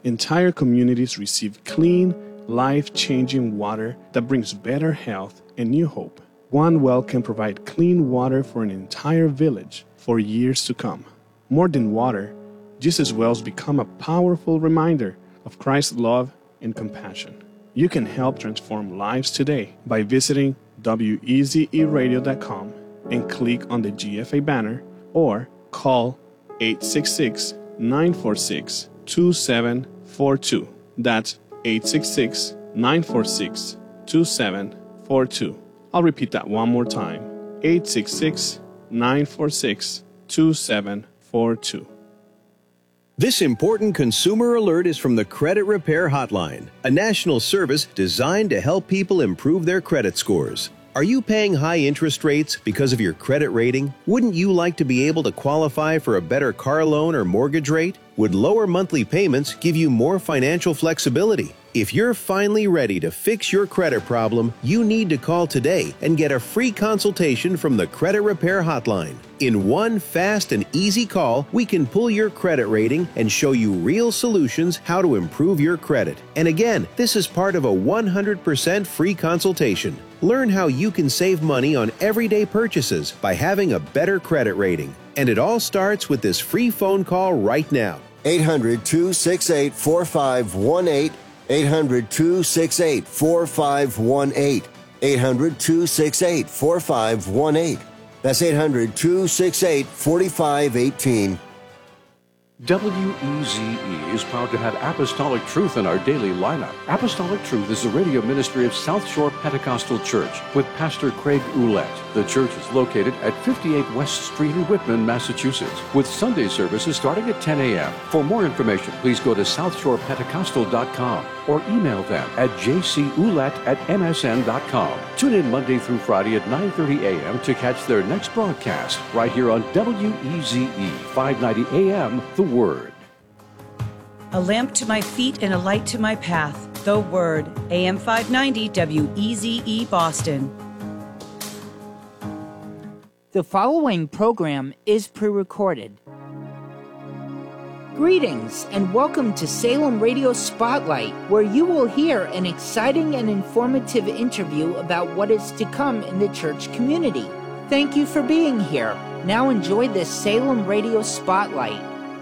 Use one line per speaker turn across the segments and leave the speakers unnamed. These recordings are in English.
entire communities receive clean, life-changing water that brings better health and new hope. One well can provide clean water for an entire village for years to come. More than water, Jesus' wells become a powerful reminder of Christ's love and compassion. You can help transform lives today by visiting wezeradio.com and click on the GFA banner or call 866-946-2742. That's 866-946-2742. I'll repeat that one more time. 866-946-2742.
This important consumer alert is from the Credit Repair Hotline, a national service designed to help people improve their credit scores. Are you paying high interest rates because of your credit rating? Wouldn't you like to be able to qualify for a better car loan or mortgage rate? Would lower monthly payments give you more financial flexibility? If you're finally ready to fix your credit problem, you need to call today and get a free consultation from the Credit Repair Hotline. In one fast and easy call, we can pull your credit rating and show you real solutions how to improve your credit. And again, this is part of a 100% free consultation. Learn how you can save money on everyday purchases by having a better credit rating. And it all starts with this free phone call right now.
800-268-4518. 800-268-4518. 800-268-4518. That's 800-268-4518.
WEZE is proud to have Apostolic Truth in our daily lineup. Apostolic Truth is the radio ministry of South Shore Pentecostal Church with Pastor Craig Ouellette. The church is located at 58 West Street in Whitman, Massachusetts, with Sunday services starting at 10 a.m. For more information, please go to southshorepentecostal.com or email them at jcouellette@msn.com. Tune in Monday through Friday at 9:30 a.m. to catch their next broadcast right here on WEZE 590 a.m. The Word.
A lamp to my feet and a light to my path. The Word. AM 590 WEZE Boston.
The following program is pre-recorded. Greetings and welcome to Salem Radio Spotlight, where you will hear an exciting and informative interview about what is to come in the church community. Thank you for being here. Now enjoy this Salem Radio Spotlight.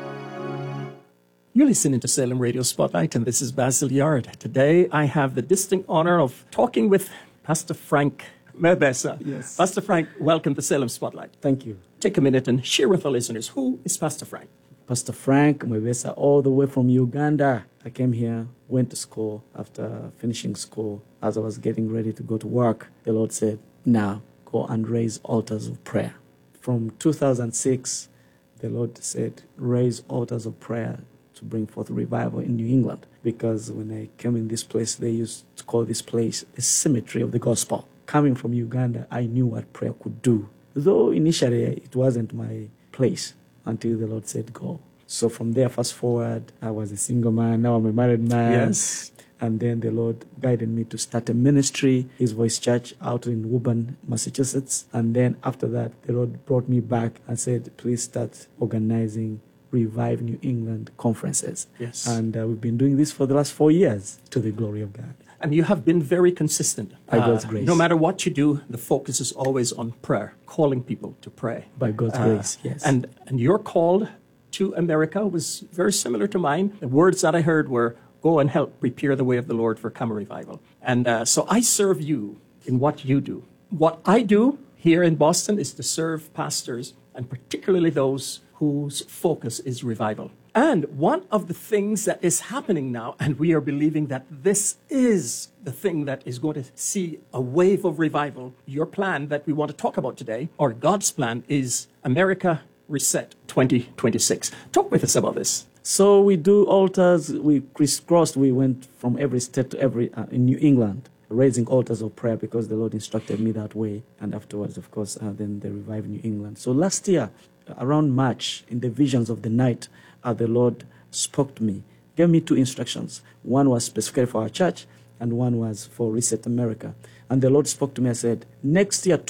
You're listening to Salem Radio Spotlight, and this is Basil Yard. Today, I have the distinct honor of talking with Pastor Frank Mebesa.
Yes.
Pastor Frank, welcome to Salem Spotlight.
Thank you.
Take a minute and share with our listeners, who is Pastor Frank?
Pastor Frank Mebesa, all the way from Uganda. I came here, went to school. After finishing school, as I was getting ready to go to work, the Lord said, now go and raise altars of prayer. From 2006, the Lord said, raise altars of prayer to bring forth revival in New England. Because when I came in this place, they used to call this place the cemetery of the gospel. Coming from Uganda, I knew what prayer could do. Though initially it wasn't my place until the Lord said go. So from there, fast forward, I was a single man. Now I'm a married man.
Yes.
And then the Lord guided me to start a ministry, His Voice Church, out in Woburn, Massachusetts. And then after that, the Lord brought me back and said, please start organizing Revive New England conferences.
Yes.
And we've been doing this for the last 4 years, to the glory of God.
And you have been very consistent.
By God's grace.
No matter what you do, the focus is always on prayer, calling people to pray.
By God's grace, yes.
And your call to America was very similar to mine. The words that I heard were, go and help prepare the way of the Lord for Come Revival. And so I serve you in what you do. What I do here in Boston is to serve pastors, and particularly those whose focus is revival. And one of the things that is happening now, and we are believing that this is the thing that is going to see a wave of revival, your plan that we want to talk about today, or God's plan, is America Reset 2026. Talk with us about this.
So we do altars, we crisscrossed, we went from every state to every, in New England, raising altars of prayer because the Lord instructed me that way. And afterwards, of course, then they revived New England. So last year, around March, in the visions of the night, the Lord spoke to me, gave me 2 instructions. One was specifically for our church, and one was for Reset America. And the Lord spoke to me and said, next year,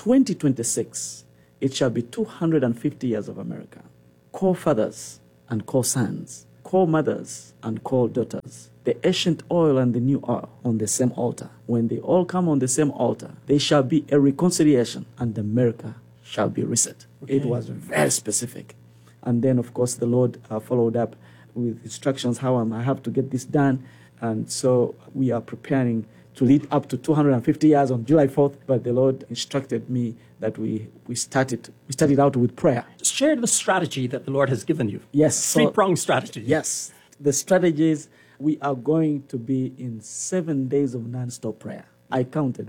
2026, it shall be 250 years of America. Call fathers and call sons, call mothers and call daughters. The ancient oil and the new oil on the same altar. When they all come on the same altar, there shall be a reconciliation and America shall be reset. Okay. It was very specific. And then, of course, the Lord followed up with instructions how I have to get this done. And so we are preparing to lead up to 250 years on July 4th. But the Lord instructed me that we started out with prayer.
Just share the strategy that the Lord has given you.
Yes.
Three-pronged strategy.
Yes. The strategies, we are going to be in 7 days of non-stop prayer. I counted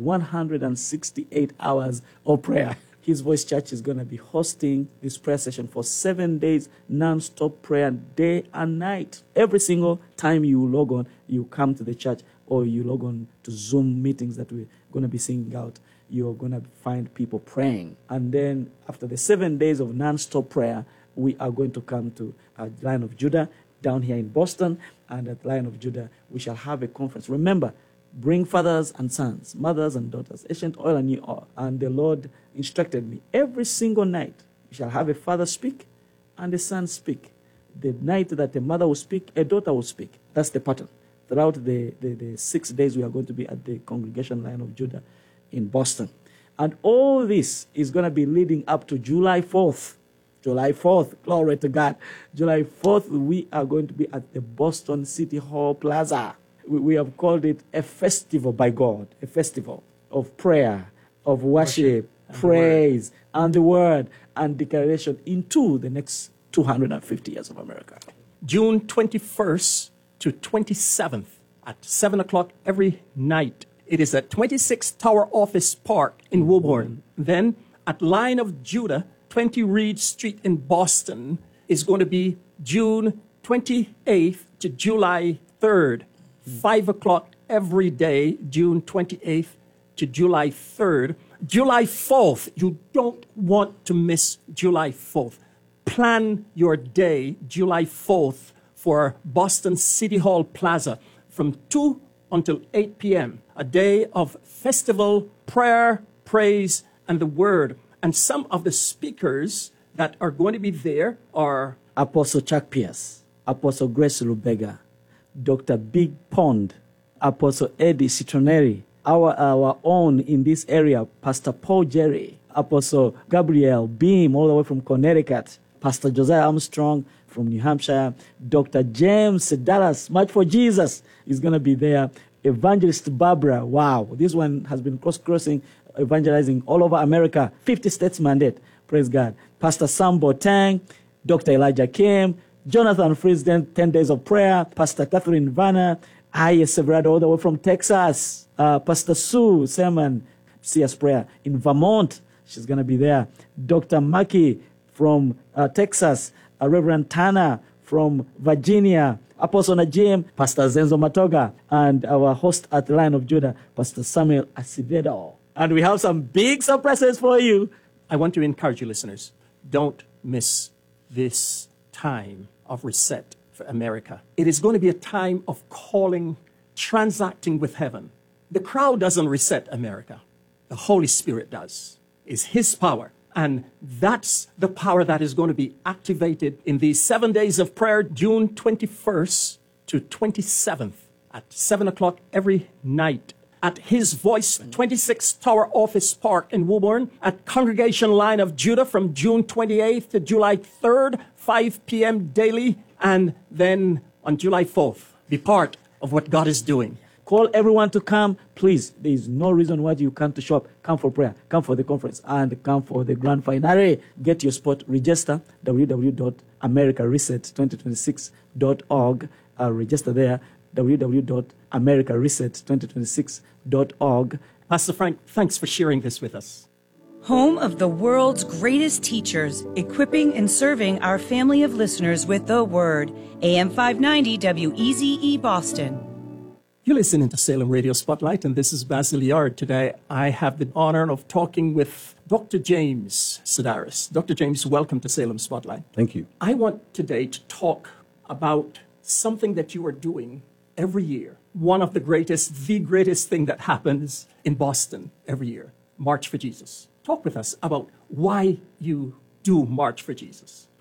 168 hours of prayer. His Voice Church is going to be hosting this prayer session for 7 days, non-stop prayer, day and night. Every single time you log on, you come to the church, or you log on to Zoom meetings that we're going to be singing out, you're going to find people praying. And then after the 7 days of non-stop prayer, we are going to come to Lion of Judah down here in Boston. And at Lion of Judah, we shall have a conference. Remember, bring fathers and sons, mothers and daughters, ancient oil and new oil. And the Lord instructed me, every single night, we shall have a father speak and a son speak. The night that a mother will speak, a daughter will speak. That's the pattern. Throughout the 6 days, we are going to be at the Congregation Lion of Judah in Boston. And all this is going to be leading up to July 4th. July 4th, glory to God. July 4th, we are going to be at the Boston City Hall Plaza. We have called it a festival by God, a festival of prayer, of worship, praise, and the word, and declaration into the next 250 years of America.
June 21st to 27th at 7 o'clock every night. It is at 26 Tower Office Park in Woburn. Then at Lion of Judah, 20 Reed Street in Boston, is going to be June 28th to July 3rd. 5 o'clock every day, June 28th to July 3rd. July 4th, you don't want to miss July 4th. Plan your day, July 4th, for Boston City Hall Plaza from 2 until 8 p.m. A day of festival, prayer, praise, and the word. And some of the speakers that are going to be there are
Apostle Chuck Pierce, Apostle Grace Lubega, Dr. Big Pond, Apostle Eddie Citroneri, our own in this area, Pastor Paul Jerry, Apostle Gabriel Beam, all the way from Connecticut, Pastor Josiah Armstrong from New Hampshire, Dr. James Dallas, March for Jesus, is going to be there. Evangelist Barbara, wow, this one has been crossing, evangelizing all over America, 50 states mandate, praise God. Pastor Sam Botang, Dr. Elijah Kim, Jonathan Frisden, 10 Days of Prayer, Pastor Catherine Vanna, Aya Severado, all the way from Texas, Pastor Sue Sermon, CS Prayer in Vermont, she's going to be there, Dr. Maki from Texas, Reverend Tana from Virginia, Apostle Najim, Pastor Zenzo Matoga, and our host at the Lion of Judah, Pastor Samuel Acevedo. And we have some big surprises for you.
I want to encourage you, listeners, don't miss this time of reset for America. It is going to be a time of calling, transacting with heaven. The crowd doesn't reset America. The Holy Spirit does. It's His power. And that's the power that is going to be activated in these 7 days of prayer, June 21st to 27th at 7 o'clock every night at His Voice, 26 Tower Office Park in Woburn, at Congregation Lion of Judah from June 28th to July 3rd, 5 p.m. daily, and then on July 4th, be part of what God is doing.
Call everyone to come. Please, there is no reason why you can't show up. Come for prayer, come for the conference, and come for the grand finale. Get your spot. Register, www.americareset2026.org. Register there, www.americareset2026.org.
Pastor Frank, thanks for sharing this with us.
Home of the world's greatest teachers, equipping and serving our family of listeners with the Word. AM 590 WEZE Boston.
You're listening to Salem Radio Spotlight, and this is Basil Yard. Today, I have the honor of talking with Dr. James Sedaris. Dr. James, welcome to Salem Spotlight.
Thank you.
I want today to talk about something that you are doing every year. One of the greatest thing that happens in Boston every year, March for Jesus. Talk with us about why you do March for Jesus.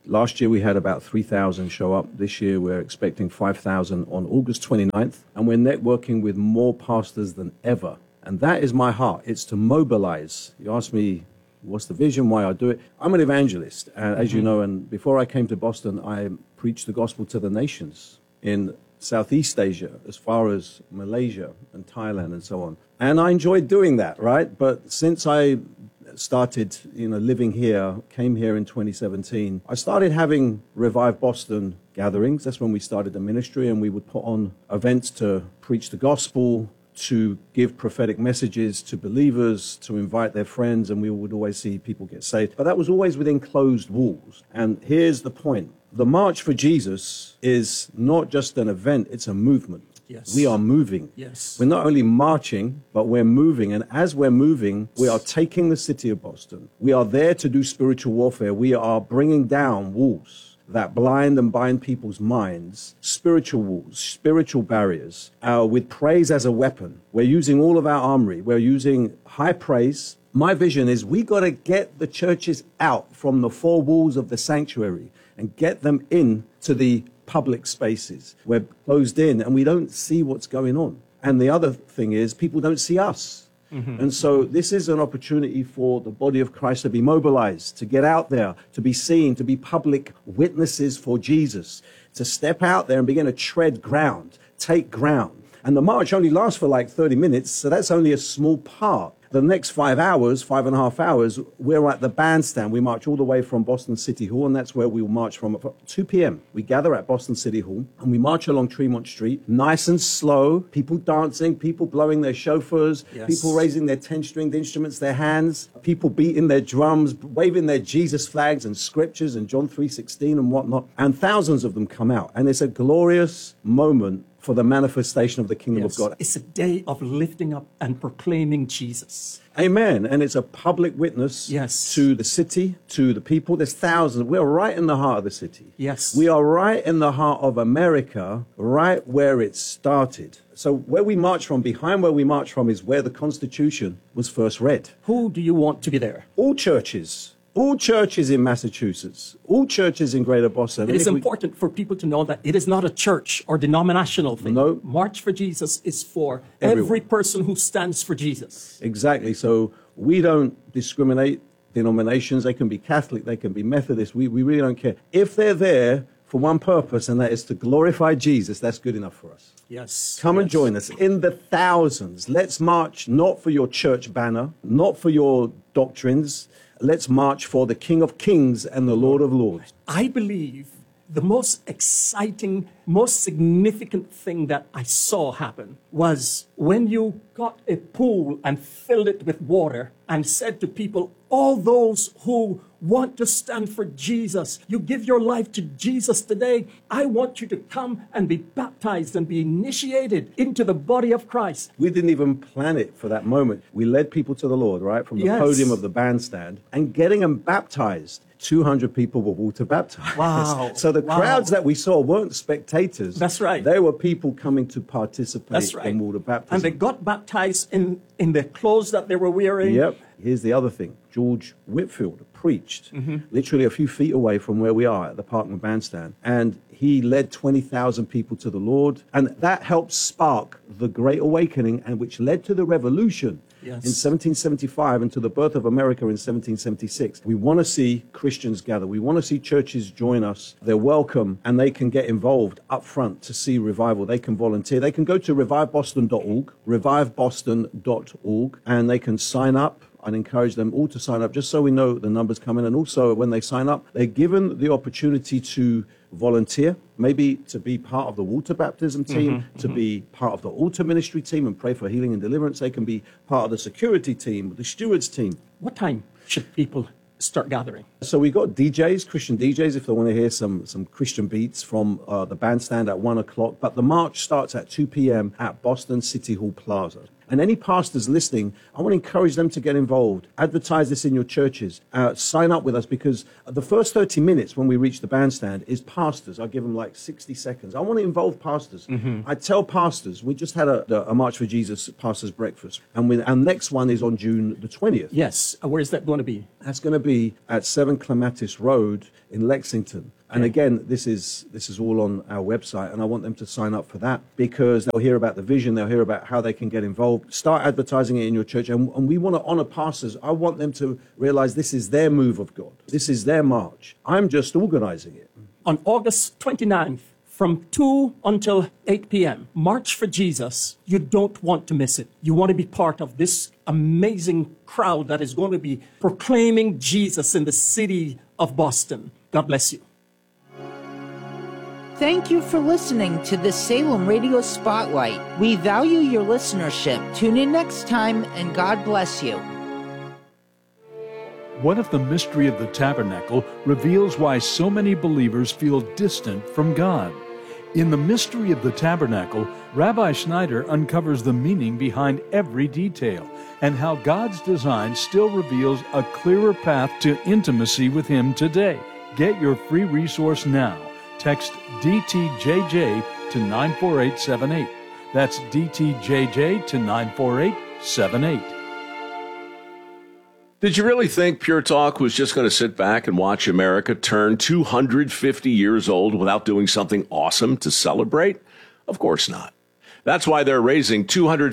Last year we had about 3,000 show up. This year we're expecting 5,000 on August 29th, and we're networking with more pastors than ever. And that is my heart. It's to mobilize. You ask me, what's the vision, why I do it? I'm an evangelist, as you know, and before I came to Boston, I preached the gospel to the nations in Southeast Asia, as far as Malaysia and Thailand and so on. And I enjoyed doing that, right? But since I started, living here, came here in 2017, I started having Revive Boston gatherings. That's when we started the ministry, and we would put on events to preach the gospel, to give prophetic messages to believers, to invite their friends, and we would always see people get saved. But that was always within closed walls. And here's the point. The March for Jesus is not just an event, it's a movement.
Yes.
We are moving.
Yes.
We're not only marching, but we're moving. And as we're moving, we are taking the city of Boston. We are there to do spiritual warfare. We are bringing down walls that blind and bind people's minds, spiritual walls, spiritual barriers, with praise as a weapon. We're using all of our armory. We're using high praise. My vision is we got to get the churches out from the four walls of the sanctuary and get them in to the public spaces. We're closed in and we don't see what's going on. And the other thing is people don't see us. And so this is an opportunity for the body of Christ to be mobilized, to get out there, to be seen, to be public witnesses for Jesus, to step out there and begin to tread ground, take ground. And the march only lasts for like 30 minutes, so that's only a small part. The next 5 hours, 5.5 hours, we're at the bandstand. We march all the way from Boston City Hall, and that's where we will march from at 2 p.m. We gather at Boston City Hall, and we march along Tremont Street, nice and slow, people dancing, people blowing their shofars, people raising their 10-stringed instruments, their hands, people beating their drums, waving their Jesus flags and scriptures and John 3:16 and whatnot. And thousands of them come out, and it's a glorious moment for the manifestation of the kingdom of God.
It's a day of lifting up and proclaiming Jesus.
Amen. And it's a public witness to the city, to the people. There's thousands. We're right in the heart of the city.
Yes.
We are right in the heart of America, right where it started. So where we march from, behind where we march from, is where the Constitution was first read.
Who do you want to be there?
All churches. All churches in Massachusetts, all churches in Greater Boston.
It is important for people to know that it is not a church or denominational thing.
No.
March for Jesus is for
Everyone.
every person who stands for Jesus.
Exactly. So we don't discriminate denominations. They can be Catholic, they can be Methodist. We really don't care. If they're there for one purpose, and that is to glorify Jesus, that's good enough for us.
Yes.
Come and join us in the thousands. Let's march not for your church banner, not for your doctrines. Let's march for the King of Kings and the Lord of Lords.
I believe the most exciting, most significant thing that I saw happen was when you got a pool and filled it with water and said to people, all those who want to stand for Jesus, you give your life to Jesus today, I want you to come and be baptized and be initiated into the body of Christ.
We didn't even plan it for that moment. We led people to the Lord, right, from the podium of the bandstand, and getting them baptized. 200 people were water baptized.
Wow.
So the crowds that we saw weren't spectators.
That's right.
They were people coming to participate in water baptism.
And they got baptized in the clothes that they were wearing.
Yep. Here's the other thing. George Whitfield preached literally a few feet away from where we are at the Parkman Bandstand. And he led 20,000 people to the Lord. And that helped spark the Great Awakening, and which led to the Revolution. In 1775 and to the birth of America in 1776. We want to see Christians gather. We want to see churches join us. They're welcome, and they can get involved up front to see revival. They can volunteer. They can go to reviveboston.org, reviveboston.org, and they can sign up. I'd encourage them all to sign up just so we know the numbers come in. And also when they sign up, they're given the opportunity to volunteer, maybe to be part of the water baptism team, to be part of the altar ministry team and pray for healing and deliverance. They can be part of the security team, the stewards team.
What time should people start gathering?
So we got DJs, Christian DJs, if they want to hear some Christian beats from the bandstand at 1 o'clock. But the march starts at 2 p.m. at Boston City Hall Plaza. And any pastors listening, I want to encourage them to get involved. Advertise this in your churches. Sign up with us, because the first 30 minutes when we reach the bandstand is pastors. I give them like 60 seconds. I want to involve pastors. I tell pastors, we just had a March for Jesus pastors breakfast. And our next one is on June the 20th.
Yes. Where is that going to be?
That's going to be at 7 Clematis Road in Lexington. And again, this is all on our website, and I want them to sign up for that, because they'll hear about the vision, they'll hear about how they can get involved. Start advertising it in your church, and we want to honor pastors. I want them to realize this is their move of God. This is their march. I'm just organizing it.
On August 29th, from 2 until 8 p.m., March for Jesus. You don't want to miss it. You want to be part of this amazing crowd that is going to be proclaiming Jesus in the city of Boston. God bless you.
Thank you for listening to the Salem Radio Spotlight. We value your listenership. Tune in next time, and God bless you.
What if the mystery of the tabernacle reveals why so many believers feel distant from God? In the mystery of the tabernacle, Rabbi Schneider uncovers the meaning behind every detail and how God's design still reveals a clearer path to intimacy with Him today. Get your free resource now. Text DTJJ to 94878. That's DTJJ to 94878.
Did you really think Pure Talk was just going to sit back and watch America turn 250 years old without doing something awesome to celebrate? Of course not. That's why they're raising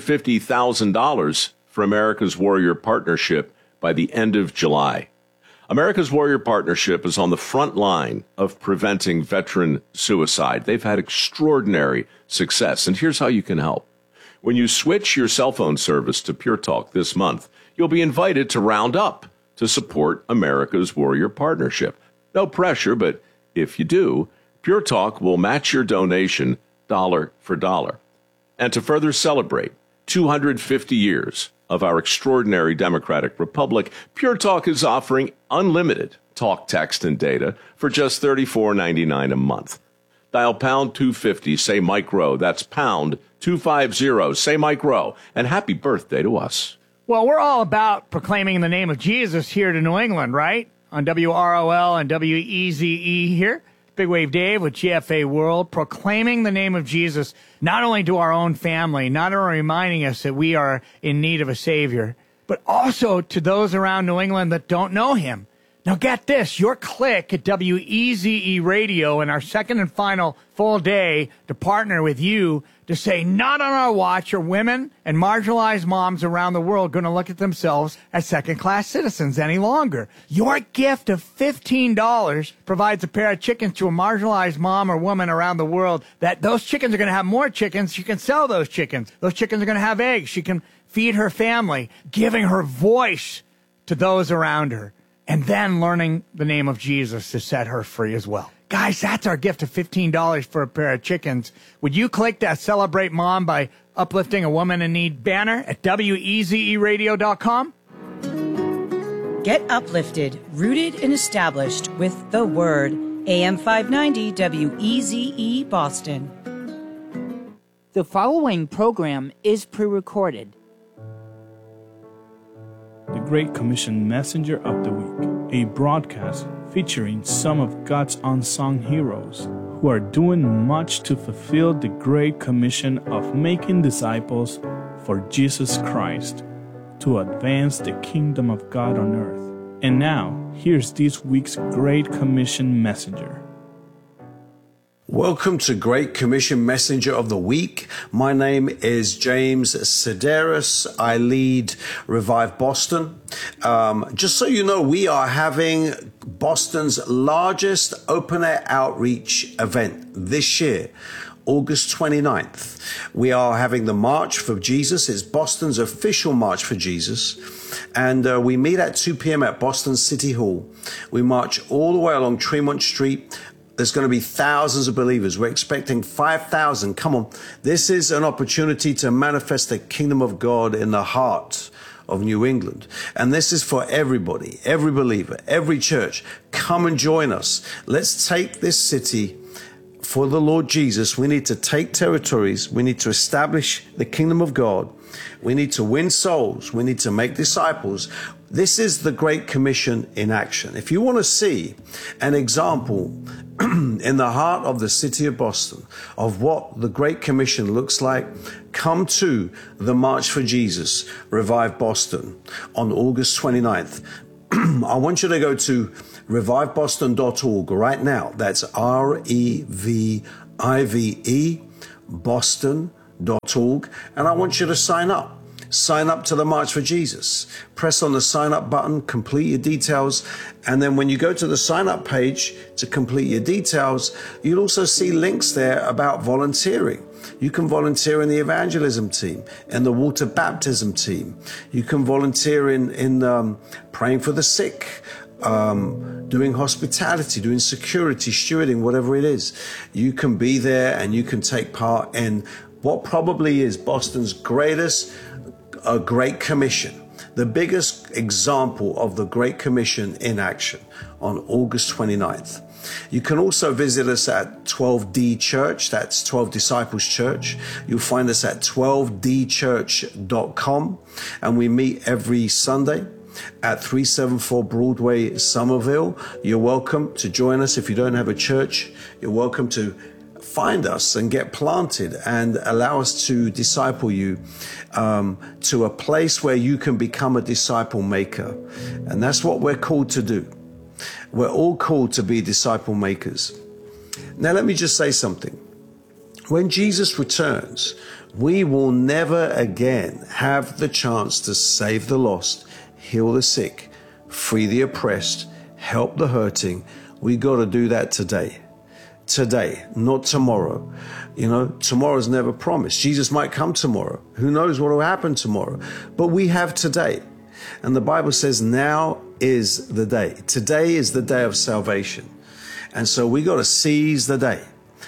$250,000 for America's Warrior Partnership by the end of July. America's Warrior Partnership is on the front line of preventing veteran suicide. They've had extraordinary success, and here's how you can help. When you switch your cell phone service to Pure Talk this month, you'll be invited to round up to support America's Warrior Partnership. No pressure, but if you do, Pure Talk will match your donation dollar for dollar. And to further celebrate 250 years of our extraordinary democratic republic, Pure Talk is offering unlimited talk, text, and data for just $34.99 a month. Dial pound 250, say Mike Rowe. That's pound 250, say Mike Rowe. And happy birthday to us.
Well, we're all about proclaiming the name of Jesus here to New England, right? On WROL and WEZE here. Big Wave Dave with GFA World, proclaiming the name of Jesus, not only to our own family, not only reminding us that we are in need of a Savior, but also to those around New England that don't know Him. Now get this, your click at WEZE Radio in our second and final full day to partner with you to say, not on our watch are women and marginalized moms around the world going to look at themselves as second-class citizens any longer. Your gift of $15 provides a pair of chickens to a marginalized mom or woman around the world that those chickens are going to have more chickens. She can sell those chickens. Those chickens are going to have eggs. She can feed her family, giving her voice to those around her, and then learning the name of Jesus to set her free as well. Guys, that's our gift of $15 for a pair of chickens. Would you click that Celebrate Mom by Uplifting a Woman in Need banner at WEZEradio.com?
Get uplifted, rooted, and established with the Word. AM 590 WEZE Boston.
The following program is pre-recorded.
The Great Commission Messenger of the Week, a broadcast featuring some of God's unsung heroes who are doing much to fulfill the Great Commission of making disciples for Jesus Christ to advance the kingdom of God on earth. And now, here's this week's Great Commission Messenger.
Welcome to Great Commission Messenger of the Week. My name is James Sedaris. I lead Revive Boston. Just so you know, we are having Boston's largest open-air outreach event this year, August 29th. We are having the March for Jesus. It's Boston's official March for Jesus. And we meet at 2 p.m. at Boston City Hall. We march all the way along Tremont Street. There's going to be thousands of believers. We're expecting 5,000. Come on. This is an opportunity to manifest the kingdom of God in the heart of New England. And this is for everybody, every believer, every church. Come and join us. Let's take this city for the Lord Jesus, we need to take territories. We need to establish the kingdom of God. We need to win souls. We need to make disciples. This is the Great Commission in action. If you want to see an example in the heart of the city of Boston of what the Great Commission looks like, come to the March for Jesus, Revive Boston, on August 29th. I want you to go to reviveboston.org right now. That's REVIVE, Boston.org. And I want you to sign up. Sign up to the March for Jesus. Press on the sign up button, complete your details. And then when you go to the sign up page to complete your details, you'll also see links there about volunteering. You can volunteer in the evangelism team, in the water baptism team. You can volunteer in praying for the sick, doing hospitality, doing security, stewarding, whatever it is. You can be there and you can take part in what probably is Boston's greatest Great Commission, the biggest example of the Great Commission in action on August 29th. You can also visit us at 12D Church, that's 12 Disciples Church. You'll find us at 12dchurch.com, and we meet every Sunday at 374 Broadway, Somerville. You're welcome to join us. If you don't have a church, you're welcome to find us and get planted and allow us to disciple you to a place where you can become a disciple maker. And that's what we're called to do. We're all called to be disciple makers. Now, let me just say something. When Jesus returns, we will never again have the chance to save the lost, heal the sick, free the oppressed, help the hurting. We got to do that today. Today, not tomorrow. You know, tomorrow's never promised. Jesus might come tomorrow. Who knows what will happen tomorrow? But we have today. And the Bible says now is the day. Today is the day of salvation. And so we got to seize the day.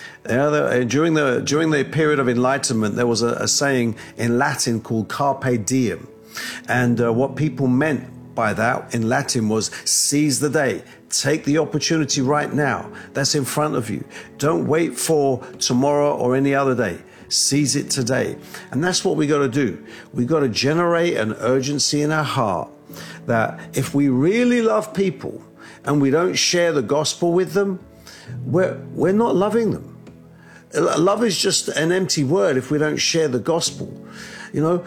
During the period of enlightenment, there was a saying in Latin called carpe diem. And what people meant by that in Latin was seize the day. Take the opportunity right now. That's in front of you. Don't wait for tomorrow or any other day. Seize it today. And that's what we got to do. We got to generate an urgency in our heart that if we really love people and we don't share the gospel with them, we're not loving them. Love is just an empty word if we don't share the gospel. You know,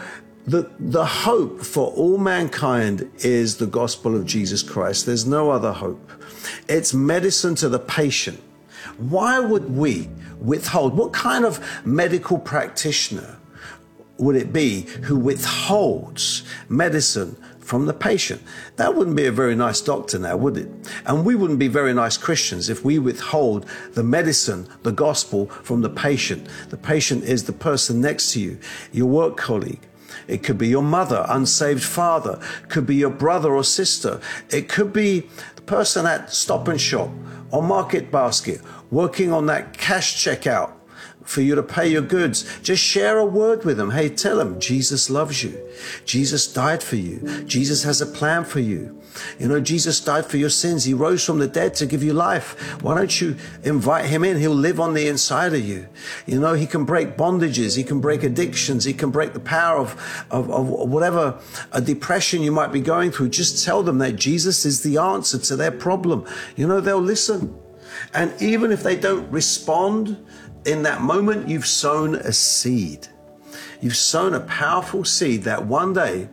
the hope for all mankind is the gospel of Jesus Christ. There's no other hope. It's medicine to the patient. Why would we withhold? What kind of medical practitioner would it be who withholds medicine from the patient? That wouldn't be a very nice doctor now, would it? And we wouldn't be very nice Christians if we withhold the medicine, the gospel, from the patient. The patient is the person next to you, your work colleague. It could be your mother, unsaved father. It could be your brother or sister. It could be the person at Stop and Shop or Market Basket working on that cash checkout for you to pay your goods. Just share a word with them. Hey, tell them Jesus loves you. Jesus died for you. Jesus has a plan for you. You know, Jesus died for your sins. He rose from the dead to give you life. Why don't you invite him in? He'll live on the inside of you. You know, he can break bondages. He can break addictions. He can break the power of whatever a depression you might be going through. Just tell them that Jesus is the answer to their problem. You know, they'll listen. And even if they don't respond in that moment, you've sown a seed. You've sown a powerful seed that one day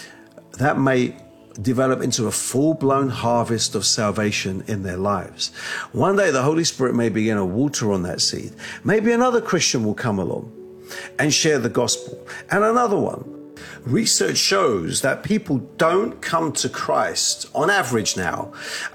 that may develop into a full-blown harvest of salvation in their lives. One day the Holy Spirit may begin to water on that seed. Maybe another Christian will come along and share the gospel, and another one. Research shows that people don't come to Christ on average now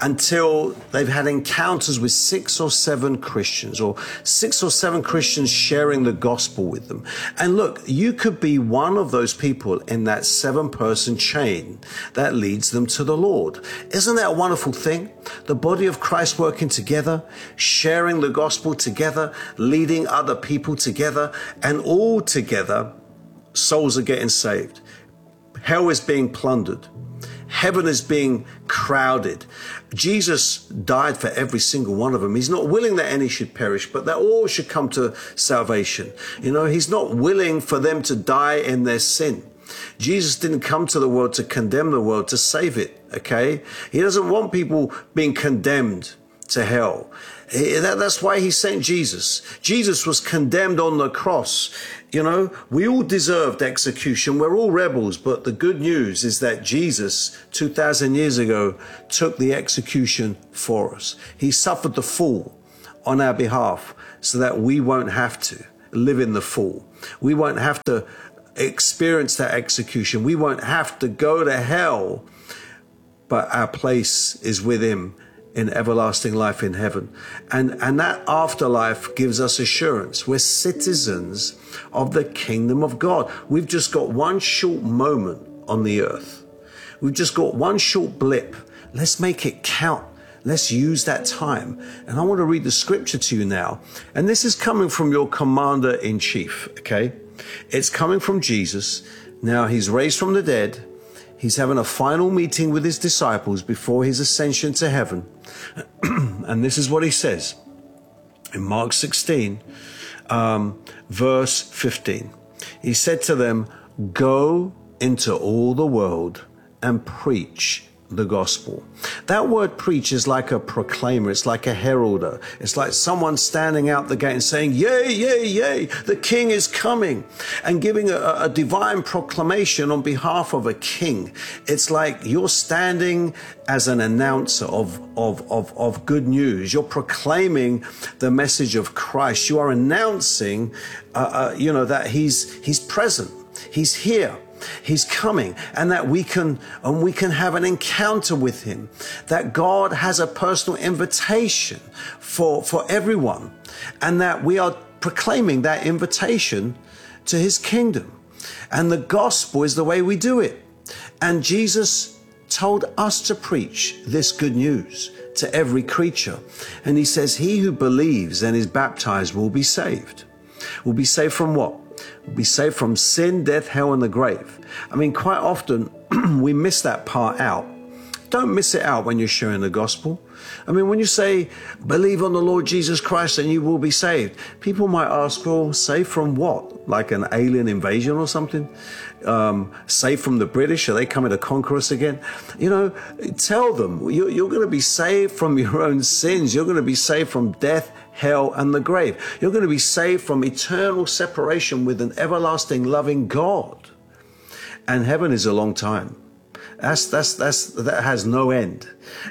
until they've had encounters with 6 or 7 Christians, or 6 or 7 Christians sharing the gospel with them. And look, you could be one of those people in that 7-person chain that leads them to the Lord. Isn't that a wonderful thing? The body of Christ working together, sharing the gospel together, leading other people together, and all together souls are getting saved. Hell is being plundered. Heaven is being crowded. Jesus died for every single one of them. He's not willing that any should perish, but that all should come to salvation. You know, he's not willing for them to die in their sin. Jesus didn't come to the world to condemn the world, to save it, okay? He doesn't want people being condemned to hell. That's why he sent Jesus. Jesus was condemned on the cross. You know, we all deserved execution. We're all rebels. But the good news is that Jesus, 2,000 years ago, took the execution for us. He suffered the fall on our behalf so that we won't have to live in the fall. We won't have to experience that execution. We won't have to go to hell, but our place is with him in everlasting life in heaven. And that afterlife gives us assurance. We're citizens of the kingdom of God. We've just got one short moment on the earth. We've just got one short blip. Let's make it count. Let's use that time. And I want to read the scripture to you now. And this is coming from your commander in chief, okay? It's coming from Jesus. Now he's raised from the dead. He's having a final meeting with his disciples before his ascension to heaven. And this is what he says in Mark 16, verse 15. He said to them, "Go into all the world and preach the gospel." That word preach is like a proclaimer. It's like a heralder. It's like someone standing out the gate and saying, "Yay, yay, yay, the king is coming," and giving a divine proclamation on behalf of a king. It's like you're standing as an announcer of good news. You're proclaiming the message of Christ. You are announcing, that he's present. He's here. He's coming, and that we can have an encounter with him, that God has a personal invitation for everyone, and that we are proclaiming that invitation to his kingdom. And the gospel is the way we do it. And Jesus told us to preach this good news to every creature. And he says, he who believes and is baptized will be saved. Will be saved from what? Will be saved from sin, death, hell, and the grave. I mean, quite often we miss that part out. Don't miss it out when you're sharing the gospel. I mean, when you say, believe on the Lord Jesus Christ and you will be saved, people might ask, well, saved from what? Like an alien invasion or something? Saved from the British? Are they coming to conquer us again? You know, tell them you're going to be saved from your own sins. You're going to be saved from death, hell, and the grave. You're going to be saved from eternal separation with an everlasting loving God. And heaven is a long time. That has no end,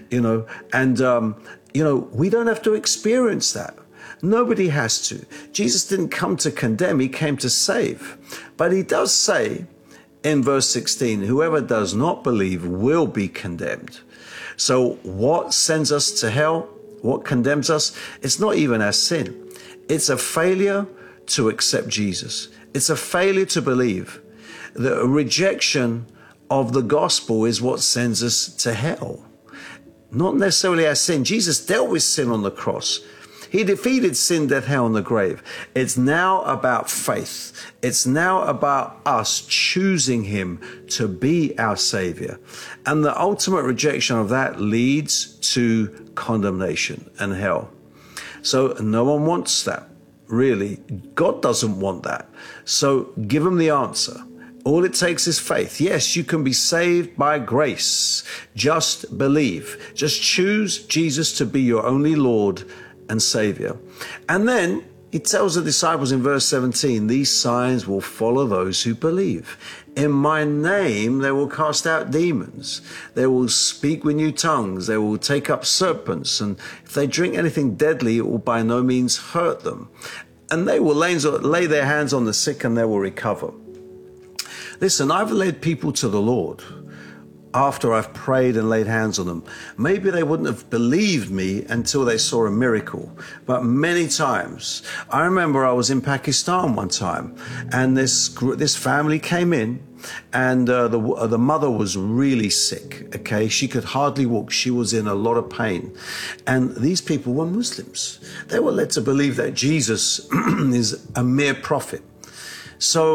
and we don't have to experience that. Nobody has to. Jesus didn't come to condemn, he came to save. But he does say in verse 16, whoever does not believe will be condemned. So what sends us to hell? What condemns us? It's not even our sin. It's a failure to accept Jesus. It's a failure to believe. The rejection of the gospel is what sends us to hell. Not necessarily our sin. Jesus dealt with sin on the cross. He defeated sin, death, hell, and the grave. It's now about faith. It's now about us choosing him to be our savior. And the ultimate rejection of that leads to condemnation and hell. So no one wants that, really. God doesn't want that. So give him the answer. All it takes is faith. Yes, you can be saved by grace. Just believe. Just choose Jesus to be your only Lord and Savior. And then he tells the disciples in verse 17, these signs will follow those who believe. In my name, they will cast out demons. They will speak with new tongues. They will take up serpents. And if they drink anything deadly, it will by no means hurt them. And they will lay their hands on the sick and they will recover. Listen, I've led people to the Lord after I've prayed and laid hands on them. Maybe they wouldn't have believed me until they saw a miracle. But many times, I remember I was in Pakistan one time, and this family came in, and the mother was really sick. Okay, she could hardly walk. She was in a lot of pain, and these people were Muslims. They were led to believe that Jesus is a mere prophet. So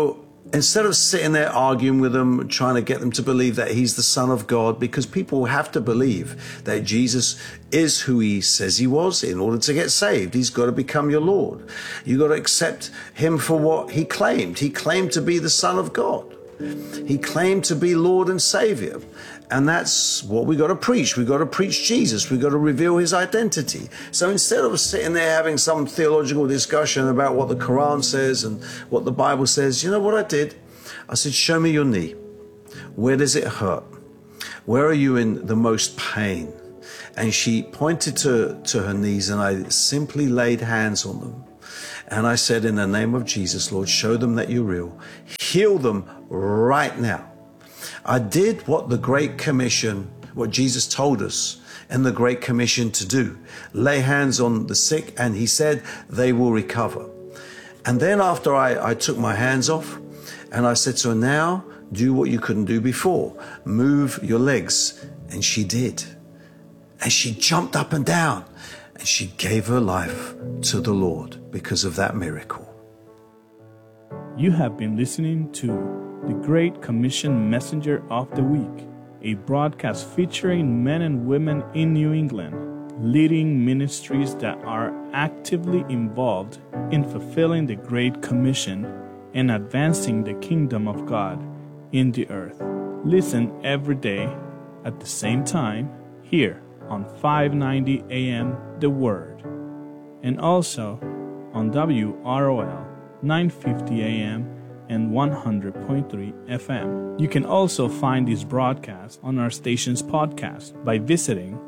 instead of sitting there arguing with them, trying to get them to believe that he's the Son of God, because people have to believe that Jesus is who he says he was in order to get saved. He's got to become your Lord. You've got to accept him for what he claimed. He claimed to be the Son of God. He claimed to be Lord and Savior. And that's what we got to preach. We got to preach Jesus. We got to reveal his identity. So instead of sitting there having some theological discussion about what the Quran says and what the Bible says, you know what I did? I said, show me your knee. Where does it hurt? Where are you in the most pain? And she pointed to her knees, and I simply laid hands on them. And I said, in the name of Jesus, Lord, show them that you're real. Heal them right now. I did what the Great Commission, what Jesus told us in the Great Commission to do. Lay hands on the sick, and he said they will recover. And then after I took my hands off, and I said to her, now do what you couldn't do before. Move your legs. And she did. And she jumped up and down. And she gave her life to the Lord because of that miracle.
You have been listening to the Great Commission Messenger of the Week, a broadcast featuring men and women in New England, leading ministries that are actively involved in fulfilling the Great Commission and advancing the kingdom of God in the earth. Listen every day at the same time here on 590 AM The Word, and also on WROL 950 AM and 100.3 FM. You can also find this broadcast on our station's podcast by visiting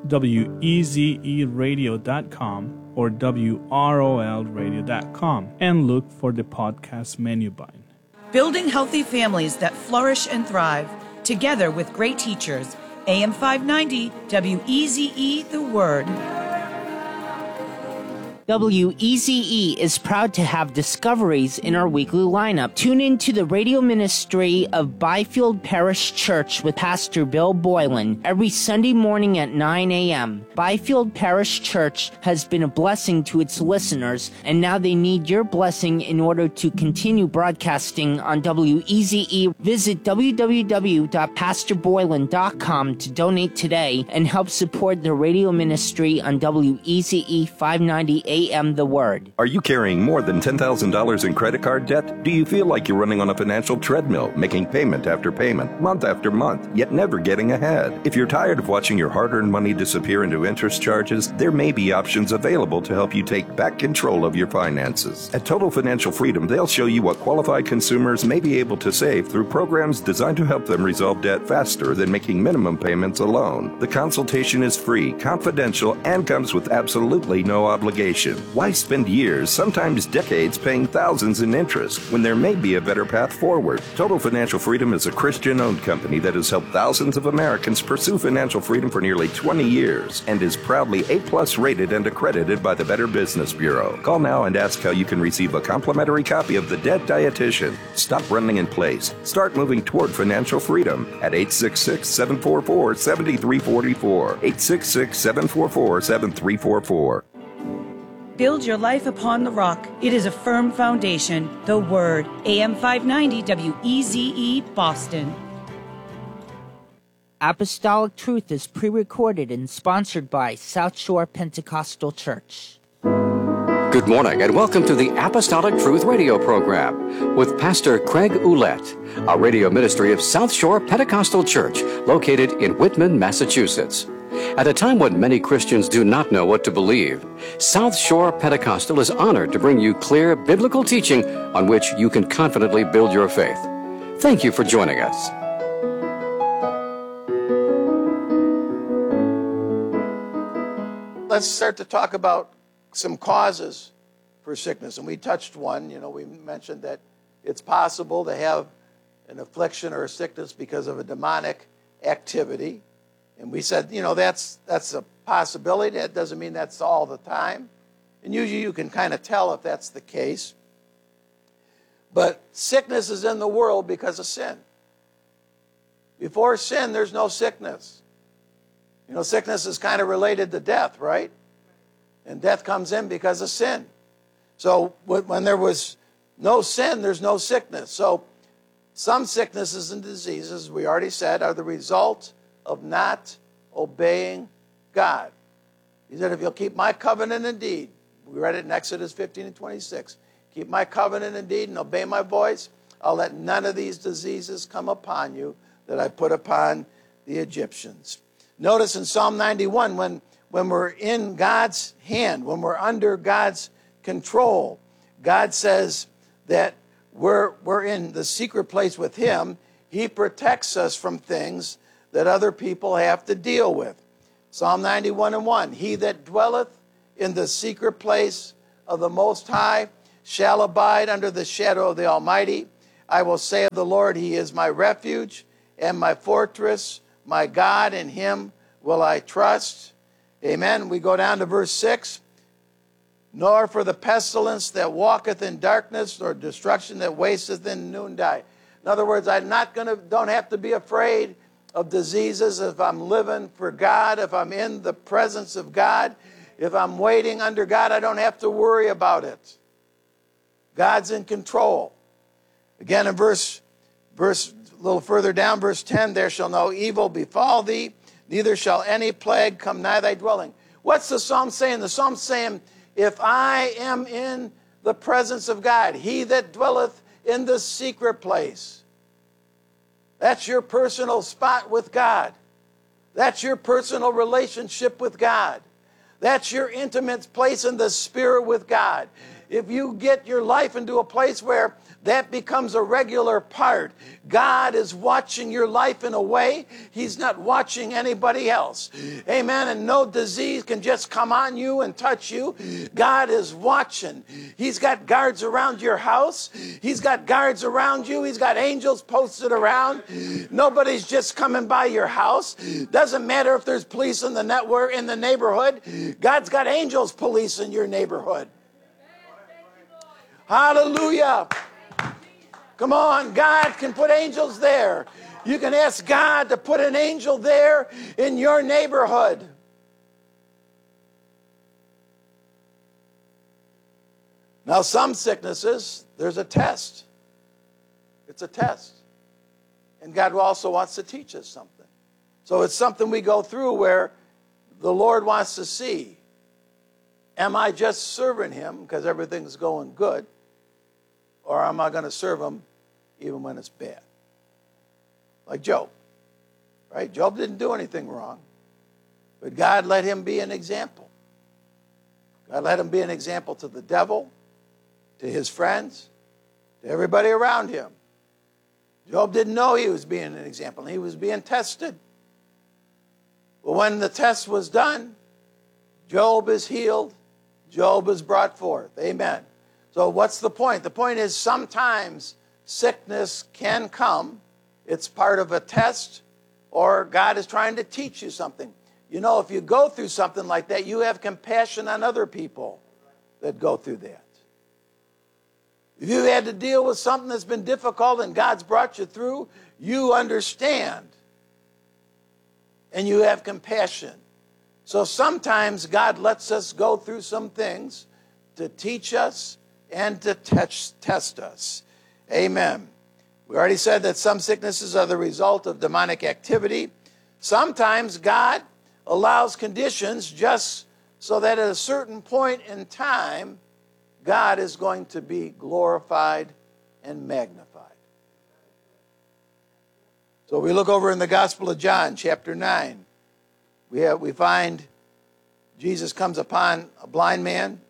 wezeradio.com or wrolradio.com and look for the podcast menu button.
Building healthy families that flourish and thrive, together with great teachers. AM 590, WEZE, The Word.
WEZE is proud to have discoveries in our weekly lineup. Tune in to the radio ministry of Byfield Parish Church with Pastor Bill Boylan every Sunday morning at 9 a.m. Byfield Parish Church has been a blessing to its listeners, and now they need your blessing in order to continue broadcasting on WEZE. Visit www.pastorboylan.com to donate today and help support the radio ministry on WEZE 590 AM The Word.
Are you carrying more than $10,000 in credit card debt? Do you feel like you're running on a financial treadmill, making payment after payment, month after month, yet never getting ahead? If you're tired of watching your hard-earned money disappear into interest charges, there may be options available to help you take back control of your finances. At Total Financial Freedom, they'll show you what qualified consumers may be able to save through programs designed to help them resolve debt faster than making minimum payments alone. The consultation is free, confidential, and comes with absolutely no obligation. Why spend years, sometimes decades, paying thousands in interest when there may be a better path forward? Total Financial Freedom is a Christian-owned company that has helped thousands of Americans pursue financial freedom for nearly 20 years and is proudly A+ rated and accredited by the Better Business Bureau. Call now and ask how you can receive a complimentary copy of The Debt Dietitian. Stop running in place. Start moving toward financial freedom at 866-744-7344. 866-744-7344.
Build your life upon the rock. It is a firm foundation. The Word. AM 590 WEZE, Boston.
Apostolic Truth is pre-recorded and sponsored by South Shore Pentecostal Church.
Good morning and welcome to the Apostolic Truth radio program with Pastor Craig Ouellette, a radio ministry of South Shore Pentecostal Church located in Whitman, Massachusetts. At a time when many Christians do not know what to believe, South Shore Pentecostal is honored to bring you clear biblical teaching on which you can confidently build your faith. Thank you for joining us.
Let's start to talk about some causes for sickness. And we touched one. We mentioned that it's possible to have an affliction or a sickness because of a demonic activity. And we said, that's a possibility. That doesn't mean that's all the time. And usually you can kind of tell if that's the case. But sickness is in the world because of sin. Before sin, there's no sickness. Sickness is kind of related to death, right? And death comes in because of sin. So when there was no sin, there's no sickness. So Some sicknesses and diseases, we already said, are the result of not obeying God. He said, if you'll keep my covenant indeed, we read it in Exodus 15 and 26, keep my covenant indeed and obey my voice, I'll let none of these diseases come upon you that I put upon the Egyptians. Notice in Psalm 91, when we're in God's hand, when we're under God's control, God says that we're in the secret place with him. He protects us from things that other people have to deal with. Psalm 91 and 1, he that dwelleth in the secret place of the Most High shall abide under the shadow of the Almighty. I will say of the Lord, he is my refuge and my fortress, my God, in him will I trust. Amen. We go down to verse 6. Nor for the pestilence that walketh in darkness, nor destruction that wasteth in noonday. In other words, don't have to be afraid of diseases if I'm living for God, if I'm in the presence of God, if I'm waiting under God, I don't have to worry about it. God's in control. Again, in verse a little further down, verse 10, there shall no evil befall thee, neither shall any plague come nigh thy dwelling. What's the psalm saying? The psalm's saying, if I am in the presence of God, he that dwelleth in the secret place. That's your personal spot with God. That's your personal relationship with God. That's your intimate place in the Spirit with God. If you get your life into a place where that becomes a regular part, God is watching your life in a way he's not watching anybody else. Amen. And no disease can just come on you and touch you. God is watching. He's got guards around your house. He's got guards around you. He's got angels posted around. Nobody's just coming by your house. Doesn't matter if there's police in the network, in the neighborhood. God's got angels policing your neighborhood. Hallelujah. Come on, God can put angels there. You can ask God to put an angel there in your neighborhood. Now, some sicknesses, there's a test. It's a test. And God also wants to teach us something. So it's something we go through where the Lord wants to see, am I just serving him because everything's going good? Or am I going to serve him even when it's bad? Like Job, right? Job didn't do anything wrong, but God let him be an example. God let him be an example to the devil, to his friends, to everybody around him. Job didn't know he was being an example. He was being tested. But when the test was done, Job is healed. Job is brought forth. Amen. So what's the point? The point is sometimes sickness can come. It's part of a test, or God is trying to teach you something. You know, if you go through something like that, you have compassion on other people that go through that. If you've had to deal with something that's been difficult and God's brought you through, you understand. And you have compassion. So sometimes God lets us go through some things to teach us and to test us. Amen. We already said that some sicknesses are the result of demonic activity. Sometimes God allows conditions just so that at a certain point in time, God is going to be glorified and magnified. So we look over in the Gospel of John, chapter 9. We find Jesus comes upon a blind man,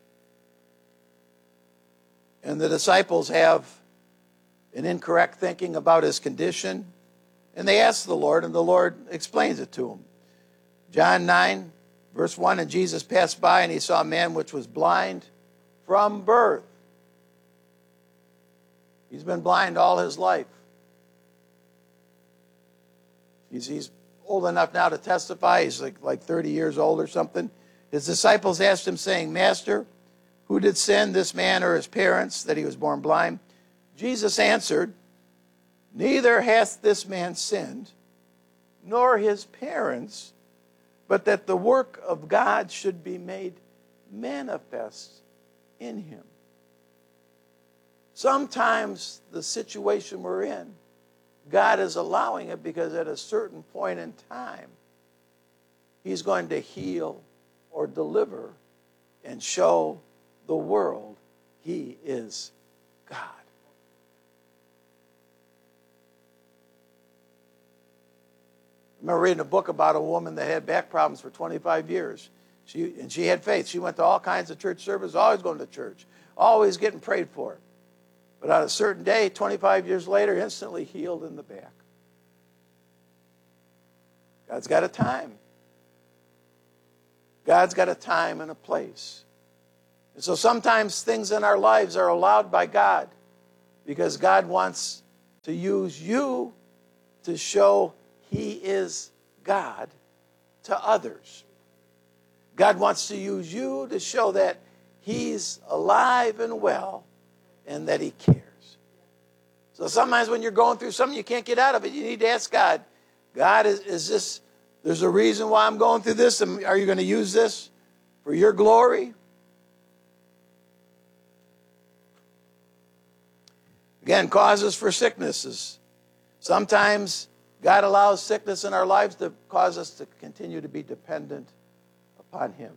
and the disciples have an incorrect thinking about his condition, and they ask the Lord, and the Lord explains it to them. John 9, verse 1, and Jesus passed by, and he saw a man which was blind from birth. He's been blind all his life. He's old enough now to testify. He's like 30 years old or something. His disciples asked him, saying, Master, who did sin, this man or his parents, that he was born blind? Jesus answered, neither hath this man sinned, nor his parents, but that the work of God should be made manifest in him. Sometimes the situation we're in, God is allowing it because at a certain point in time, he's going to heal or deliver and show the world he is God. I remember reading a book about a woman that had back problems for 25 years. She had faith. She went to all kinds of church services, always going to church, always getting prayed for. But on a certain day, 25 years later, instantly healed in the back. God's got a time. God's got a time and a place. And so sometimes things in our lives are allowed by God because God wants to use you to show he is God to others. God wants to use you to show that he's alive and well and that he cares. So sometimes when you're going through something you can't get out of it, you need to ask God, God, is this, there's a reason why I'm going through this? And are you going to use this for your glory? Again, causes for sicknesses. Sometimes God allows sickness in our lives to cause us to continue to be dependent upon him.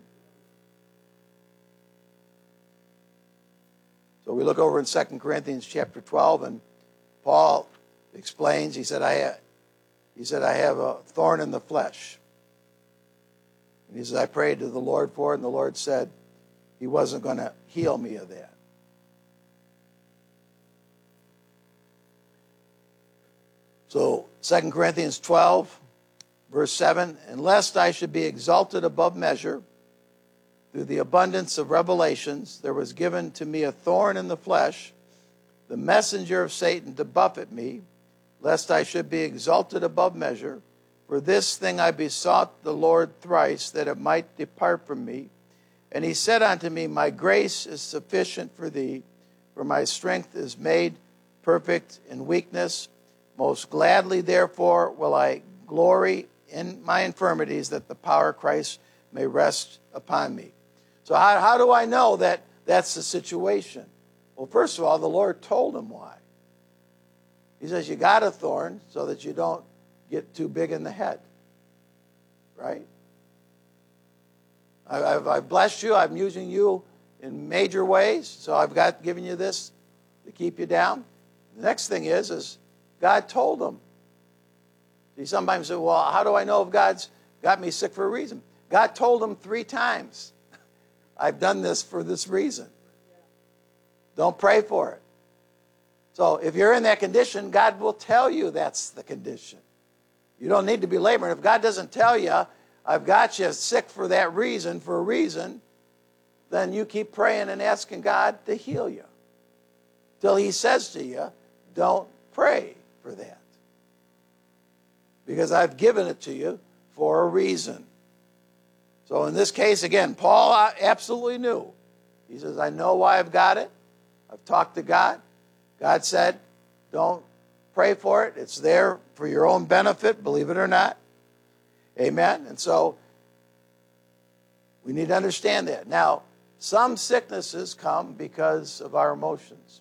So we look over in 2 Corinthians chapter 12, and Paul explains, he said, I have a thorn in the flesh. And he says, I prayed to the Lord for it, and the Lord said he wasn't going to heal me of that. So 2 Corinthians 12, verse 7, and lest I should be exalted above measure through the abundance of revelations, there was given to me a thorn in the flesh, the messenger of Satan to buffet me, lest I should be exalted above measure. For this thing I besought the Lord thrice, that it might depart from me. And he said unto me, my grace is sufficient for thee, for my strength is made perfect in weakness. Most gladly, therefore, will I glory in my infirmities, that the power of Christ may rest upon me. So how do I know that that's the situation? Well, first of all, the Lord told him why. He says, you got a thorn so that you don't get too big in the head. Right? I've blessed you. I'm using you in major ways. So I've given you this to keep you down. The next thing is God told him. See, sometimes say, well, how do I know if God's got me sick for a reason? God told him 3 times, I've done this for this reason. Don't pray for it. So if you're in that condition, God will tell you that's the condition. You don't need to be laboring. If God doesn't tell you, I've got you sick for that reason, for a reason, then you keep praying and asking God to heal you. Till he says to you, don't pray for that. Because I've given it to you for a reason. So in this case, again, Paul absolutely knew. He says, I know why I've got it. I've talked to God. God said, don't pray for it. It's there for your own benefit, believe it or not. Amen. And so we need to understand that. Now, some sicknesses come because of our emotions.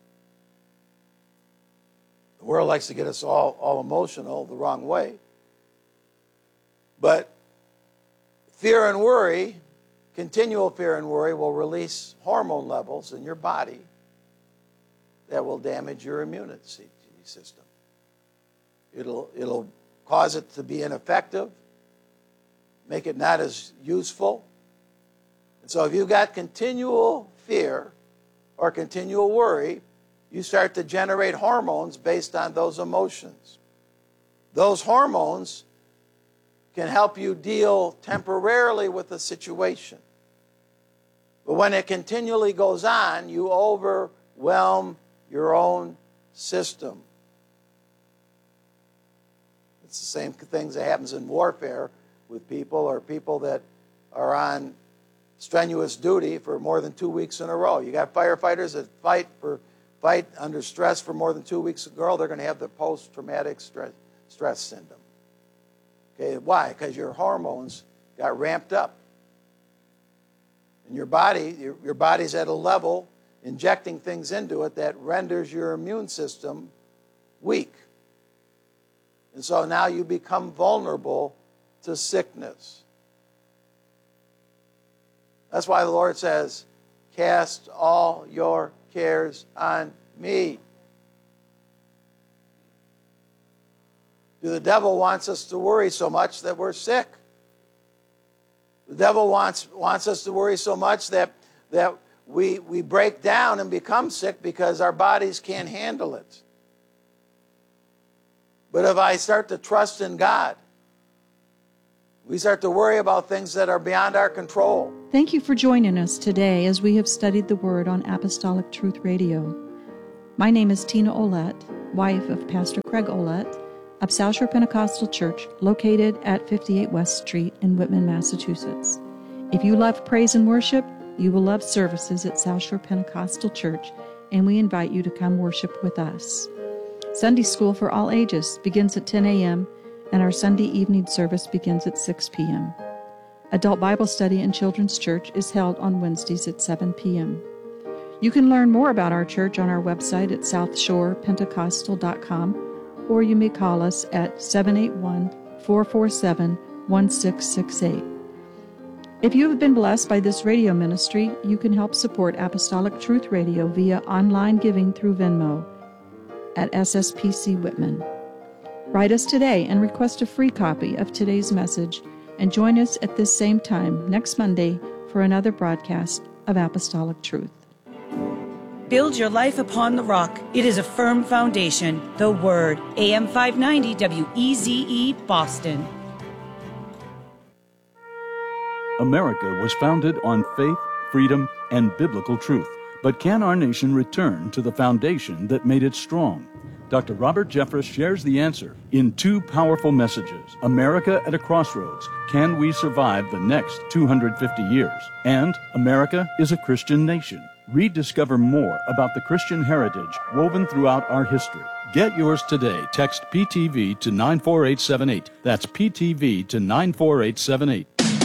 The world likes to get us all emotional the wrong way. But fear and worry, continual fear and worry, will release hormone levels in your body that will damage your immune system. It'll cause it to be ineffective, make it not as useful. And so if you've got continual fear or continual worry, you start to generate hormones based on those emotions. Those hormones can help you deal temporarily with a situation. But when it continually goes on, you overwhelm your own system. It's the same things that happens in warfare with people, or people that are on strenuous duty for more than 2 weeks in a row. You got firefighters that fight under stress for more than 2 weeks in a row. They're going to have the post-traumatic stress syndrome. Okay, why? Because your hormones got ramped up. And your body's at a level injecting things into it that renders your immune system weak. And so now you become vulnerable to sickness. That's why the Lord says, cast all your cares on me. The devil wants us to worry so much that we're sick. The devil wants us to worry so much that we break down and become sick because our bodies can't handle it. But if I start to trust in God, we start to worry about things that are beyond our control.
Thank you for joining us today as we have studied the Word on Apostolic Truth Radio. My name is Tina Ouellette, wife of Pastor Craig Ouellette of South Shore Pentecostal Church, located at 58 West Street in Whitman, Massachusetts. If you love praise and worship, you will love services at South Shore Pentecostal Church, and we invite you to come worship with us. Sunday School for all ages begins at 10 a.m., and our Sunday evening service begins at 6 p.m. Adult Bible Study and Children's Church is held on Wednesdays at 7 p.m. You can learn more about our church on our website at southshorepentecostal.com, or you may call us at 781-447-1668. If you have been blessed by this radio ministry, you can help support Apostolic Truth Radio via online giving through Venmo at SSPC Whitman. Write us today and request a free copy of today's message, and join us at this same time next Monday for another broadcast of Apostolic Truth.
Build your life upon the rock. It is a firm foundation. The Word. AM 590 WEZE Boston.
America was founded on faith, freedom, and biblical truth. But can our nation return to the foundation that made it strong? Dr. Robert Jeffress shares the answer in two powerful messages. America at a Crossroads. Can we survive the next 250 years? And America is a Christian nation. Rediscover more about the Christian heritage woven throughout our history. Get yours today. Text PTV to 94878. That's PTV to 94878.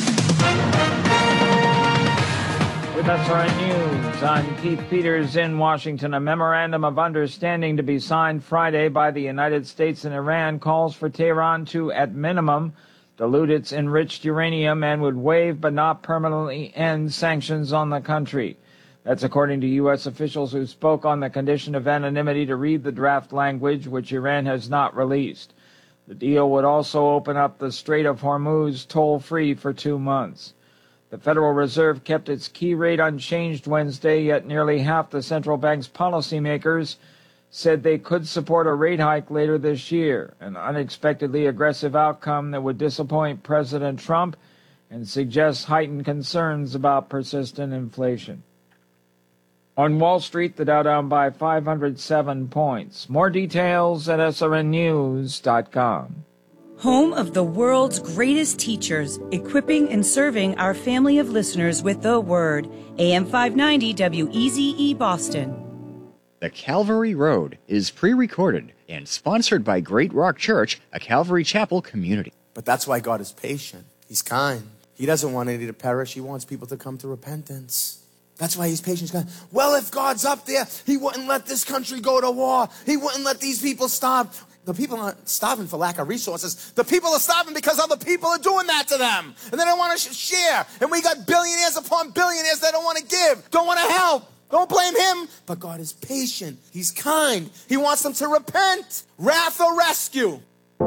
With SRN News, I'm Keith Peters in Washington. A memorandum of understanding to be signed Friday by the United States and Iran calls for Tehran to, at minimum, dilute its enriched uranium and would waive but not permanently end sanctions on the country. That's according to U.S. officials who spoke on the condition of anonymity to read the draft language, which Iran has not released. The deal would also open up the Strait of Hormuz toll-free for 2 months. The Federal Reserve kept its key rate unchanged Wednesday, yet nearly half the central bank's policymakers said they could support a rate hike later this year, an unexpectedly aggressive outcome that would disappoint President Trump and suggest heightened concerns about persistent inflation. On Wall Street, the Dow down by 507 points. More details at srnnews.com.
Home of the world's greatest teachers, equipping and serving our family of listeners with the Word. AM 590 WEZE Boston.
The Calvary Road is pre-recorded and sponsored by Great Rock Church, a Calvary Chapel community.
But that's why God is patient. He's kind. He doesn't want any to perish. He wants people to come to repentance. That's why he's patient. He's kind. Well, if God's up there, he wouldn't let this country go to war. He wouldn't let these people starve. The people aren't starving for lack of resources. The people are starving because other people are doing that to them. And they don't want to share. And we got billionaires upon billionaires that don't want to give, don't want to help. Don't blame him. But God is patient. He's kind. He wants them to repent. Wrath or rescue.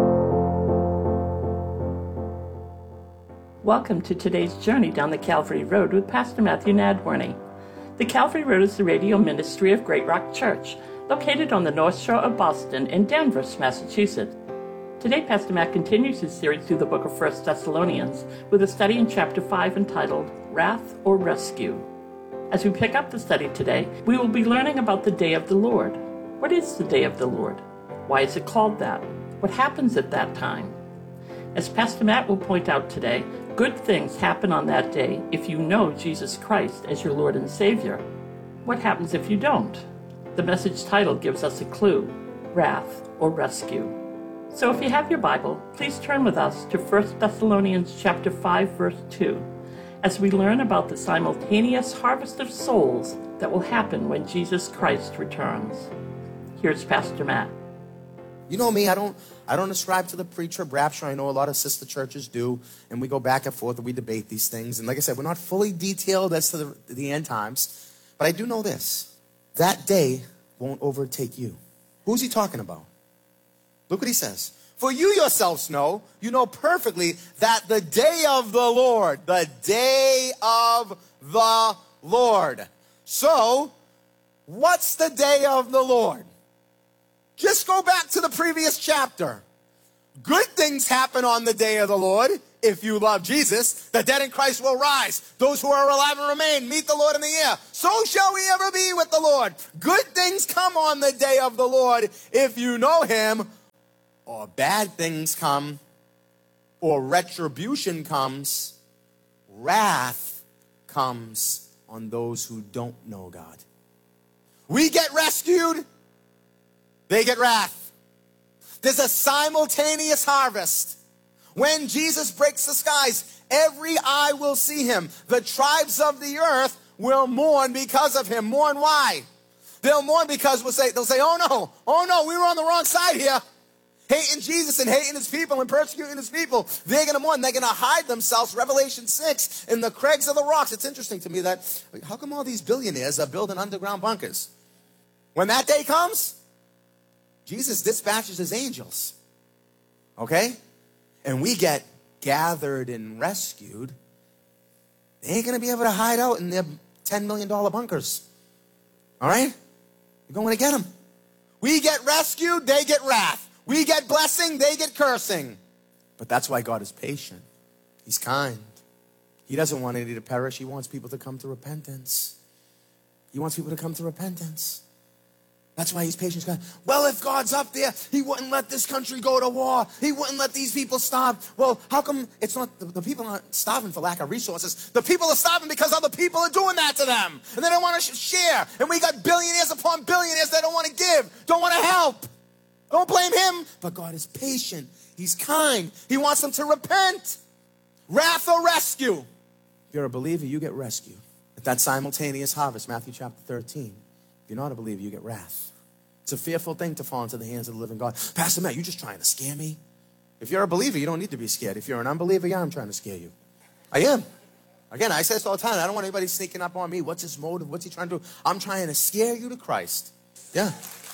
Welcome to today's journey down the Calvary Road with Pastor Matthew Nadworny. The Calvary Road is the radio ministry of Great Rock Church, located on the North Shore of Boston in Danvers, Massachusetts. Today, Pastor Matt continues his series through the book of 1 Thessalonians with a study in chapter 5 entitled Wrath or Rescue. As we pick up the study today, we will be learning about the Day of the Lord. What is the Day of the Lord? Why is it called that? What happens at that time? As Pastor Matt will point out today, good things happen on that day if you know Jesus Christ as your Lord and Savior. What happens if you don't? The message title gives us a clue: Wrath or Rescue. So if you have your Bible, please turn with us to 1 Thessalonians chapter 5, verse 2. as we learn about the simultaneous harvest of souls that will happen when Jesus Christ returns. Here's Pastor Matt.
You know me, I don't ascribe to the pre-trib rapture. I know a lot of sister churches do, and we go back and forth and we debate these things. And like I said, we're not fully detailed as to the end times, but I do know this. That day won't overtake you. Who's he talking about? Look what he says. For you yourselves know, you know perfectly that the day of the Lord, So, what's the day of the Lord? Just go back to the previous chapter. Good things happen on the day of the Lord. If you love Jesus, the dead in Christ will rise. Those who are alive and remain meet the Lord in the air. So shall we ever be with the Lord. Good things come on the day of the Lord if you know him. Or bad things come, or retribution comes, wrath comes on those who don't know God. We get rescued, they get wrath. There's a simultaneous harvest. When Jesus breaks the skies, every eye will see him. The tribes of the earth will mourn because of him. Mourn why? They'll mourn because they'll say, oh no, we were on the wrong side here. Hating Jesus and hating his people and persecuting his people. They're going to mourn. They're going to hide themselves. Revelation 6, in the crags of the rocks. It's interesting to me that, how come all these billionaires are building underground bunkers? When that day comes, Jesus dispatches his angels. Okay? And we get gathered and rescued. They ain't going to be able to hide out in their $10 million bunkers. All right? You're going to get them. We get rescued, they get wrath. We get blessing, they get cursing. But that's why God is patient. He's kind. He doesn't want any to perish. He wants people to come to repentance. He wants people to come to repentance. That's why he's patient. God, well, if God's up there, he wouldn't let this country go to war. He wouldn't let these people starve. Well, how come it's not, the people aren't starving for lack of resources. The people are starving because other people are doing that to them. And they don't want to share. And we got billionaires upon billionaires that don't want to give, don't want to help. Don't blame him. But God is patient. He's kind. He wants them to repent. Wrath or rescue. If you're a believer, you get rescued. At that simultaneous harvest, Matthew chapter 13. If you're not a believer, you get wrath. It's a fearful thing to fall into the hands of the living God. Pastor Matt, you just trying to scare me? If you're a believer, you don't need to be scared. If you're an unbeliever, yeah, I'm trying to scare you. I am. Again, I say this all the time. I don't want anybody sneaking up on me. What's his motive? What's he trying to do? I'm trying to scare you to Christ. Yeah.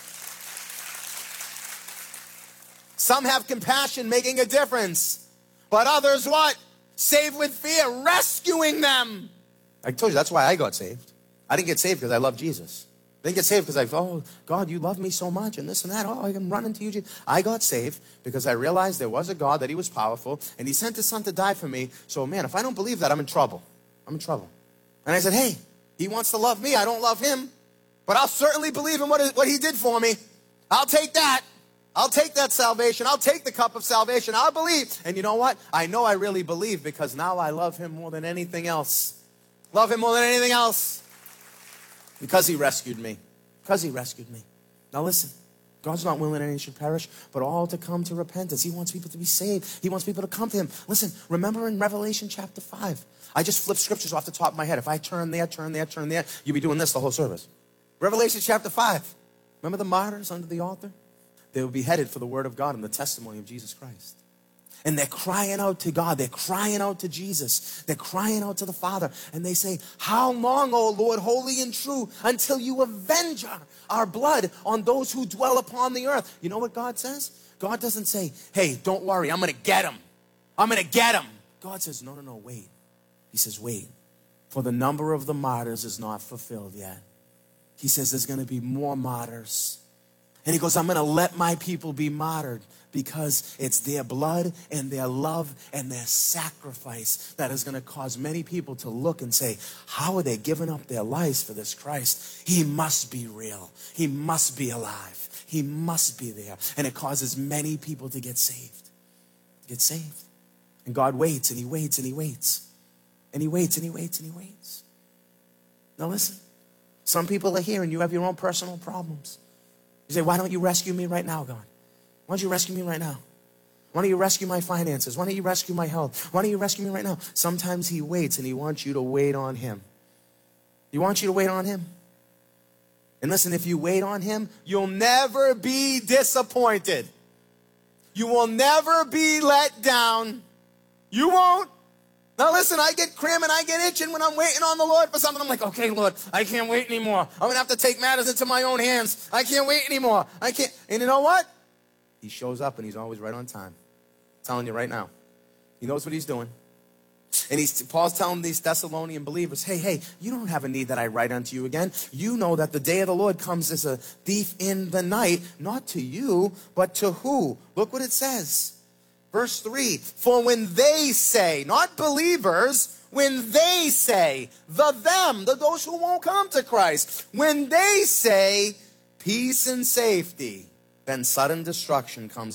Some have compassion, making a difference. But others what? Saved with fear, rescuing them. I told you, that's why I got saved. I didn't get saved because I love Jesus. I didn't get saved because I thought, oh, God, you love me so much and this and that. Oh, I can run into you. I got saved because I realized there was a God, that he was powerful, and he sent his son to die for me. So, man, if I don't believe that, I'm in trouble. I'm in trouble. And I said, hey, he wants to love me. I don't love him. But I'll certainly believe in what he did for me. I'll take that. I'll take that salvation. I'll take the cup of salvation. I'll believe. And you know what? I know I really believe because now I love him more than anything else. Love him more than anything else. Because he rescued me. Because he rescued me. Now listen. God's not willing any should perish, but all to come to repentance. He wants people to be saved. He wants people to come to him. Listen, remember in Revelation chapter 5. I just flipped scriptures off the top of my head. If I turn there, you'll be doing this the whole service. Revelation chapter 5. Remember the martyrs under the altar? They were beheaded for the word of God and the testimony of Jesus Christ. And they're crying out to God. They're crying out to Jesus. They're crying out to the Father. And they say, how long, O Lord, holy and true, until you avenge our blood on those who dwell upon the earth? You know what God says? God doesn't say, hey, don't worry, I'm going to get him. I'm going to get him. God says, no, wait. He says, wait, for the number of the martyrs is not fulfilled yet. He says there's going to be more martyrs. And he goes, I'm going to let my people be martyred because it's their blood and their love and their sacrifice that is going to cause many people to look and say, how are they giving up their lives for this Christ? He must be real. He must be alive. He must be there. And it causes many people to get saved. Get saved. And God waits and he waits and he waits. And he waits and he waits and he waits. Now listen, some people are here and you have your own personal problems. You say, why don't you rescue me right now, God? Why don't you rescue me right now? Why don't you rescue my finances? Why don't you rescue my health? Why don't you rescue me right now? Sometimes he waits, and he wants you to wait on him. He wants you to wait on him. And listen, if you wait on him, you'll never be disappointed. You will never be let down. You won't. Now listen, I get crim and I get itching when I'm waiting on the Lord for something. I'm like, okay, Lord, I can't wait anymore. I'm going to have to take matters into my own hands. I can't wait anymore. I can't. And you know what? He shows up and he's always right on time. I'm telling you right now. He knows what he's doing. And Paul's telling these Thessalonian believers, hey, you don't have a need that I write unto you again. You know that the day of the Lord comes as a thief in the night, not to you, but to who? Look what it says. Verse 3, for when they say, not believers, when they say, those who won't come to Christ, when they say peace and safety, then sudden destruction comes